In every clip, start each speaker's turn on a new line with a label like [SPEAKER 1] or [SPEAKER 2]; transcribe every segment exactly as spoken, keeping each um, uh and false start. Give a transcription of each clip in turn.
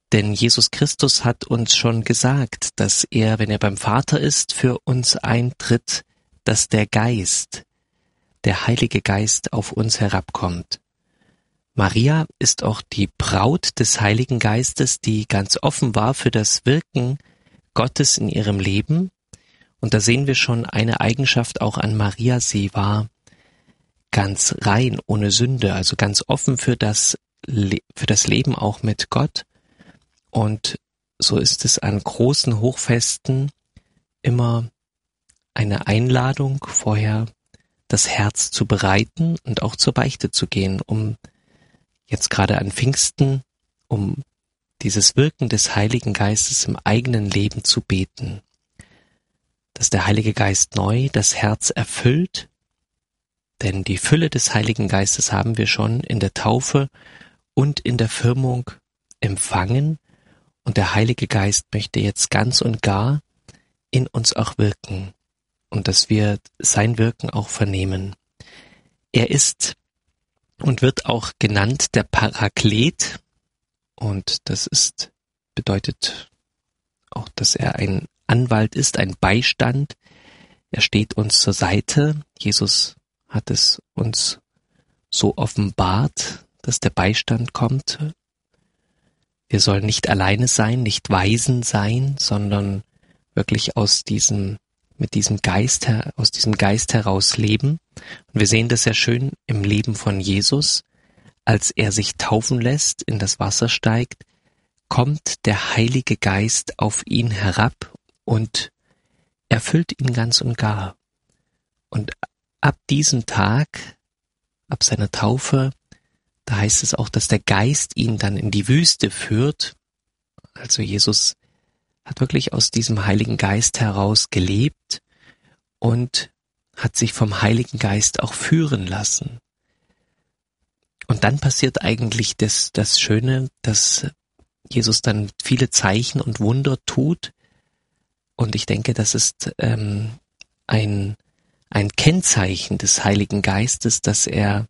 [SPEAKER 1] Denn Jesus Christus hat uns schon gesagt, dass er, wenn er beim Vater ist, für uns eintritt, dass der Geist, der Heilige Geist auf uns herabkommt. Maria ist auch die Braut des Heiligen Geistes, die ganz offen war für das Wirken Gottes in ihrem Leben. Und da sehen wir schon eine Eigenschaft auch an Maria. Sie war ganz rein, ohne Sünde, also ganz offen für das, Le- für das Leben auch mit Gott. Und so ist es an großen Hochfesten immer eine Einladung, vorher das Herz zu bereiten und auch zur Beichte zu gehen, um jetzt gerade an Pfingsten, um dieses Wirken des Heiligen Geistes im eigenen Leben zu beten. Dass der Heilige Geist neu das Herz erfüllt, denn die Fülle des Heiligen Geistes haben wir schon in der Taufe und in der Firmung empfangen. Und der Heilige Geist möchte jetzt ganz und gar in uns auch wirken und dass wir sein Wirken auch vernehmen. Er ist und wird auch genannt der Paraklet und das ist, bedeutet auch, dass er ein Anwalt ist, ein Beistand. Er steht uns zur Seite. Jesus hat es uns so offenbart, dass der Beistand kommt. Wir sollen nicht alleine sein, nicht Waisen sein, sondern wirklich aus diesem, mit diesem Geist, aus diesem Geist heraus leben. Und wir sehen das sehr schön im Leben von Jesus. Als er sich taufen lässt, in das Wasser steigt, kommt der Heilige Geist auf ihn herab und erfüllt ihn ganz und gar. Und ab diesem Tag, ab seiner Taufe, da heißt es auch, dass der Geist ihn dann in die Wüste führt. Also Jesus hat wirklich aus diesem Heiligen Geist heraus gelebt und hat sich vom Heiligen Geist auch führen lassen. Und dann passiert eigentlich das, das Schöne, dass Jesus dann viele Zeichen und Wunder tut. Und ich denke, das ist ähm, ein, ein Kennzeichen des Heiligen Geistes, dass er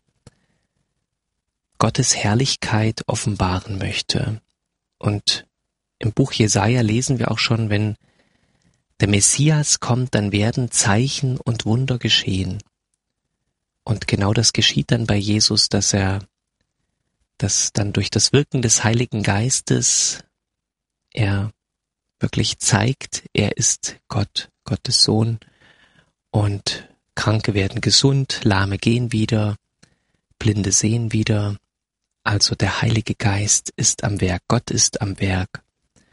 [SPEAKER 1] Gottes Herrlichkeit offenbaren möchte. Und im Buch Jesaja lesen wir auch schon, wenn der Messias kommt, dann werden Zeichen und Wunder geschehen. Und genau das geschieht dann bei Jesus, dass er, dass dann durch das Wirken des Heiligen Geistes er wirklich zeigt, er ist Gott, Gottes Sohn. Und Kranke werden gesund, Lahme gehen wieder, Blinde sehen wieder. Also der Heilige Geist ist am Werk, Gott ist am Werk.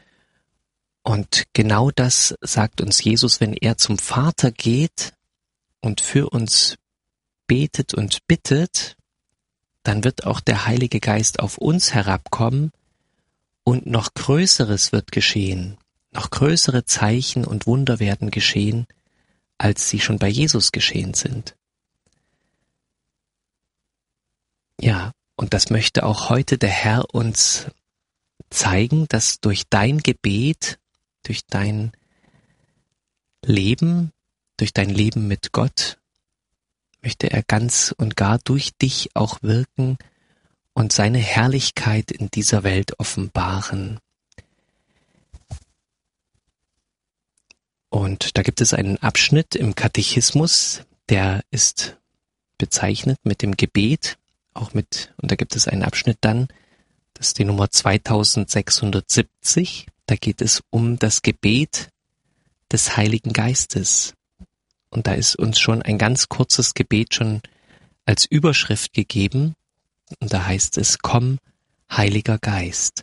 [SPEAKER 1] Und genau das sagt uns Jesus, wenn er zum Vater geht und für uns betet und bittet, dann wird auch der Heilige Geist auf uns herabkommen und noch Größeres wird geschehen. Noch größere Zeichen und Wunder werden geschehen, als sie schon bei Jesus geschehen sind. Ja, und das möchte auch heute der Herr uns zeigen, dass durch dein Gebet, durch dein Leben, durch dein Leben mit Gott, möchte er ganz und gar durch dich auch wirken und seine Herrlichkeit in dieser Welt offenbaren. Und da gibt es einen Abschnitt im Katechismus, der ist bezeichnet mit dem Gebet, auch mit, und da gibt es einen Abschnitt dann, das ist die Nummer zweitausendsechshundertsiebzig, da geht es um das Gebet des Heiligen Geistes. Und da ist uns schon ein ganz kurzes Gebet schon als Überschrift gegeben, und da heißt es, komm, Heiliger Geist.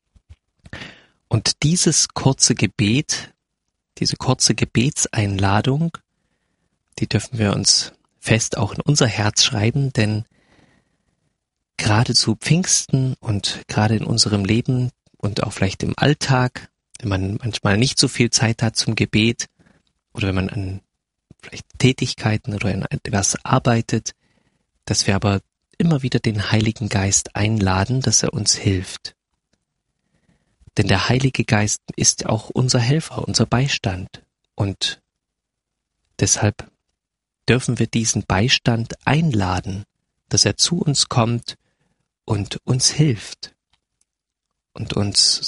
[SPEAKER 1] Und dieses kurze Gebet, diese kurze Gebetseinladung, die dürfen wir uns fest auch in unser Herz schreiben, denn gerade zu Pfingsten und gerade in unserem Leben und auch vielleicht im Alltag, wenn man manchmal nicht so viel Zeit hat zum Gebet oder wenn man an vielleicht Tätigkeiten oder in etwas arbeitet, dass wir aber immer wieder den Heiligen Geist einladen, dass er uns hilft. Denn der Heilige Geist ist auch unser Helfer, unser Beistand. Und deshalb dürfen wir diesen Beistand einladen, dass er zu uns kommt und uns hilft und uns